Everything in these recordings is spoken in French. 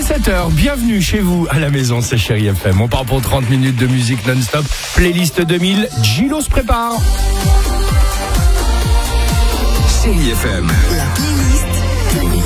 7h, bienvenue chez vous à la maison, c'est Chérie FM. On part pour 30 minutes de musique non-stop. Playlist 2000, Gilo se prépare. Chérie FM. La playlist 2000.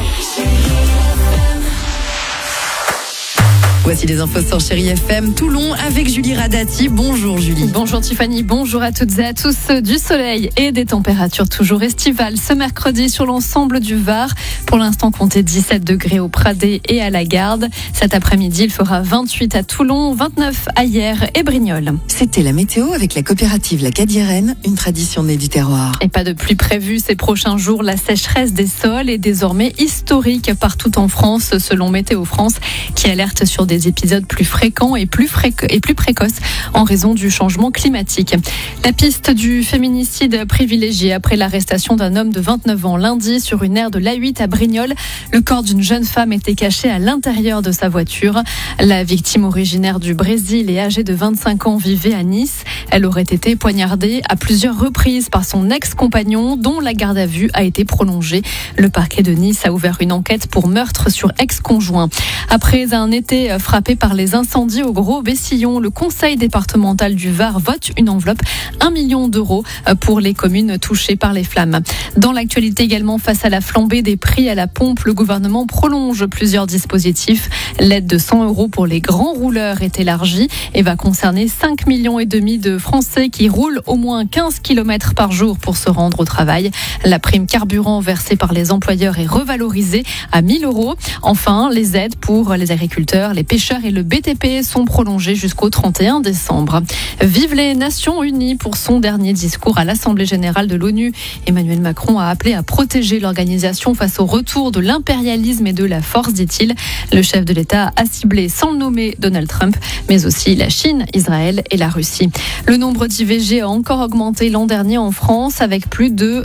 Voici les infos sur Chérie FM Toulon avec Julie Radati. Bonjour Julie. Bonjour Tiffany, bonjour à toutes et à tous. Du soleil et des températures toujours estivales ce mercredi sur l'ensemble du Var. Pour l'instant, comptez 17 degrés au Pradé et à la Garde. Cet après-midi, il fera 28 à Toulon, 29 à Hyères et Brignoles. C'était la météo avec la coopérative La Cadiérenne, une tradition née du terroir. Et pas de pluie prévue ces prochains jours. La sécheresse des sols est désormais historique partout en France, selon Météo France, qui alerte sur des épisodes plus fréquents et plus précoces en raison du changement climatique. La piste du féminicide privilégiée après l'arrestation d'un homme de 29 ans lundi sur une aire de l'A8 à Brignoles. Le corps d'une jeune femme était caché à l'intérieur de sa voiture. La victime, originaire du Brésil et âgée de 25 ans, vivait à Nice. Elle aurait été poignardée à plusieurs reprises par son ex-compagnon, dont la garde à vue a été prolongée. Le parquet de Nice a ouvert une enquête pour meurtre sur ex-conjoint. Après un été frappé par les incendies au Gros-Bessillon, le conseil départemental du Var vote une enveloppe 1 million d'euros pour les communes touchées par les flammes. Dans l'actualité également, face à la flambée des prix à la pompe, le gouvernement prolonge plusieurs dispositifs. L'aide de 100 euros pour les grands rouleurs est élargie et va concerner 5,5 millions de Français qui roulent au moins 15 km par jour pour se rendre au travail. La prime carburant versée par les employeurs est revalorisée à 1 000 euros. Enfin, les aides pour les agriculteurs, les pêcheurs et le BTP sont prolongées jusqu'au 31 décembre. Vive les Nations Unies pour son dernier discours à l'Assemblée générale de l'ONU. Emmanuel Macron a appelé à protéger l'organisation face au retour de l'impérialisme et de la force, dit-il. Le chef de l'État a ciblé, sans le nommer, Donald Trump, mais aussi la Chine, Israël et la Russie. Le nombre d'IVG a encore augmenté l'an dernier en France, avec plus de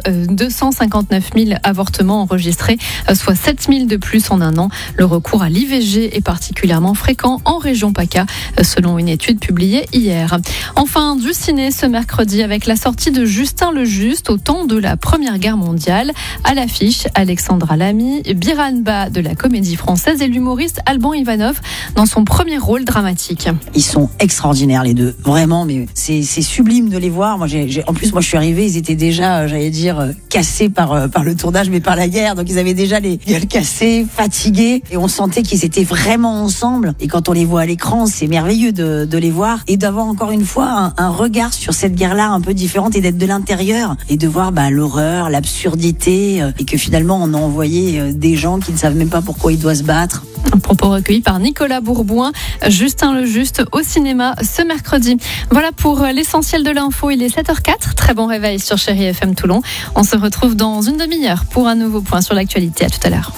259 000 avortements enregistrés, soit 7 000 de plus en un an. Le recours à l'IVG est particulièrement fréquent en région PACA, selon une étude publiée hier. Enfin, du ciné ce mercredi avec la sortie de Justin le Juste au temps de la Première Guerre mondiale. À l'affiche, Alexandra Lamy, Biranba de la Comédie Française et l'humoriste Alban Ivanov dans son premier rôle dramatique. Ils sont extraordinaires les deux, vraiment, mais c'est sublime de les voir. En plus, je suis arrivée, ils étaient déjà, cassés par le tournage, mais par la guerre, donc ils avaient déjà les gueules cassées, fatigués, et on sentait qu'ils étaient vraiment ensemble. Et quand on les voit à l'écran, c'est merveilleux de les voir et d'avoir encore une fois un regard sur cette guerre-là un peu différente et d'être de l'intérieur et de voir l'horreur, l'absurdité et que finalement on a envoyé des gens qui ne savent même pas pourquoi ils doivent se battre. Un propos recueilli par Nicolas Bourboin, Justin le Juste au cinéma ce mercredi. Voilà pour l'essentiel de l'info, il est 7h04, très bon réveil sur Chérie FM Toulon. On se retrouve dans une demi-heure pour un nouveau point sur l'actualité. À tout à l'heure.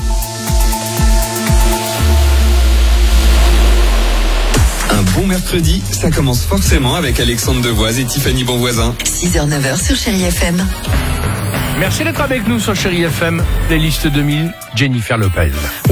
Un bon mercredi, ça commence forcément avec Alexandre Devoise et Tiffany Bonvoisin. 6h-9h sur Chérie FM. Merci d'être avec nous sur Chérie FM, playlist 2000, Jennifer Lopez.